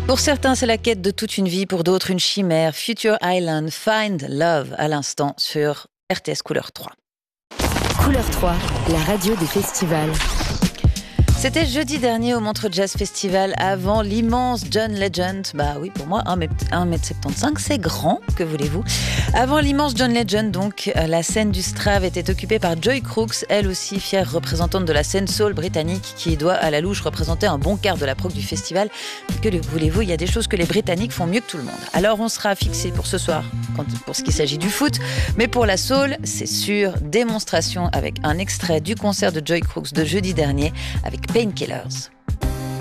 Pour certains, c'est la quête de toute une vie, pour d'autres, une chimère. Future Island, Find Love, à l'instant, sur RTS Couleur 3. Couleur 3, la radio des festivals. C'était jeudi dernier au Montreux Jazz Festival, avant l'immense John Legend. Bah oui, pour moi, 1m75, c'est grand, que voulez-vous. Avant l'immense John Legend, donc, la scène du Strave était occupée par Joy Crooks, elle aussi fière représentante de la scène soul britannique, qui doit à la louche représenter un bon quart de la prog du festival. Que voulez-vous, il y a des choses que les Britanniques font mieux que tout le monde. Alors on sera fixé pour ce soir, pour ce qui s'agit du foot, mais pour la soul, c'est sûr, démonstration avec un extrait du concert de Joy Crooks de jeudi dernier, avec Painkillers.